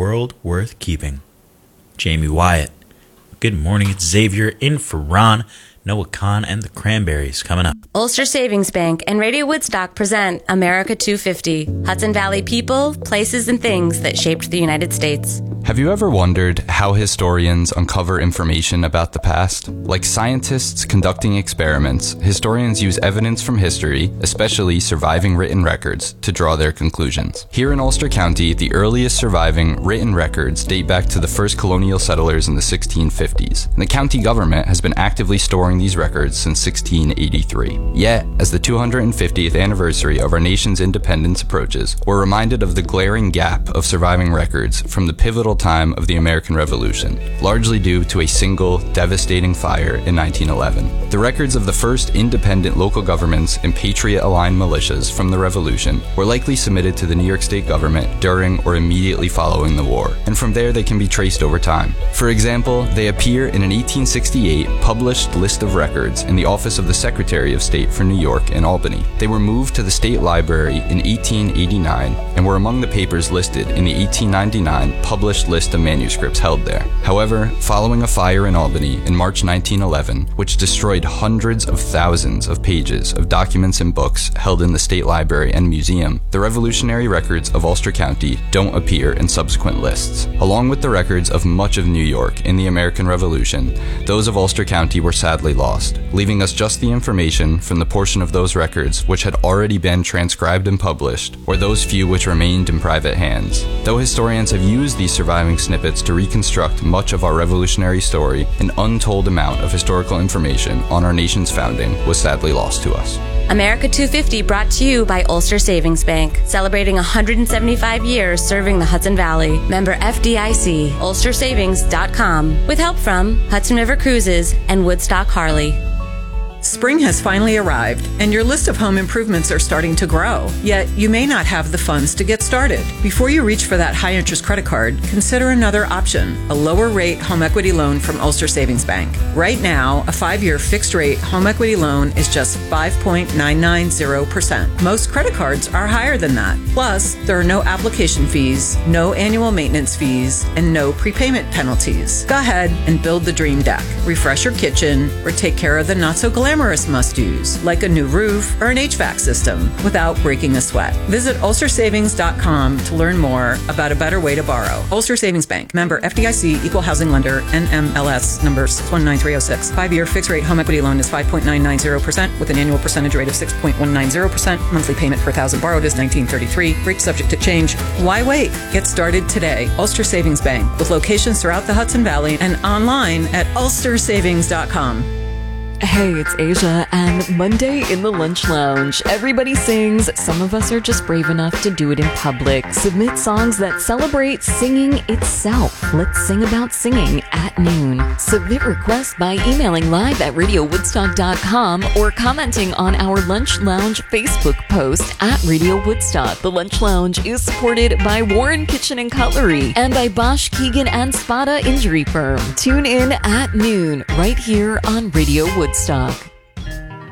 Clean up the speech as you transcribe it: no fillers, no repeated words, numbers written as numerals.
world worth keeping. Jamie Wyatt. Good morning, it's Xavier in for Ron, Noah Khan, and the Cranberries coming up. Ulster Savings Bank and Radio Woodstock present America 250, Hudson Valley people, places, and things that shaped the United States. Have you ever wondered how historians uncover information about the past? Like scientists conducting experiments, historians use evidence from history, especially surviving written records, to draw their conclusions. Here in Ulster County, the earliest surviving written records date back to the first colonial settlers in the 1650s, and the county government has been actively storing these records since 1683. Yet, as the 250th anniversary of our nation's independence approaches, we're reminded of the glaring gap of surviving records from the pivotal time of the American Revolution, largely due to a single devastating fire in 1911. The records of the first independent local governments and patriot-aligned militias from the Revolution were likely submitted to the New York State government during or immediately following the war, and from there they can be traced over time. For example, they appear in an 1868 published list of records in the Office of the Secretary of State for New York and Albany. They were moved to the State Library in 1889 and were among the papers listed in the 1899 published list of manuscripts held there. However, following a fire in Albany in March 1911, which destroyed hundreds of thousands of pages of documents and books held in the State Library and Museum, the Revolutionary records of Ulster County don't appear in subsequent lists. Along with the records of much of New York in the American Revolution, those of Ulster County were sadly lost, leaving us just the information from the portion of those records which had already been transcribed and published, or those few which remained in private hands. Though historians have used these surviving snippets to reconstruct much of our revolutionary story, an untold amount of historical information on our nation's founding was sadly lost to us. America 250 brought to you by Ulster Savings Bank, celebrating 175 years serving the Hudson Valley. Member FDIC, ulstersavings.com, with help from Hudson River Cruises and Woodstock Harley. Spring has finally arrived, and your list of home improvements are starting to grow. Yet, you may not have the funds to get started. Before you reach for that high-interest credit card, consider another option, a lower-rate home equity loan from Ulster Savings Bank. Right now, a 5-year fixed-rate home equity loan is just 5.990%. Most credit cards are higher than that. Plus, there are no application fees, no annual maintenance fees, and no prepayment penalties. Go ahead and build the dream deck, refresh your kitchen, or take care of the not-so-glamorous must-dos, like a new roof or an HVAC system, without breaking a sweat. Visit ulstersavings.com to learn more about a better way to borrow. Ulster Savings Bank, member FDIC, equal housing lender, NMLS number 619306. 5-year fixed-rate home equity loan is 5.990% with an annual percentage rate of 6.190%. Monthly payment per thousand borrowed is $19.33. Rate subject to change. Why wait? Get started today. Ulster Savings Bank, with locations throughout the Hudson Valley and online at ulstersavings.com. Hey, it's Asia, and Monday in the Lunch Lounge. Everybody sings. Some of us are just brave enough to do it in public. Submit songs that celebrate singing itself. Let's sing about singing at noon. Submit requests by emailing live at radiowoodstock.com or commenting on our Lunch Lounge Facebook post at Radio Woodstock. The Lunch Lounge is supported by Warren Kitchen and Cutlery and by Bosch, Keegan, and Spada Injury Firm. Tune in at noon right here on Radio Woodstock.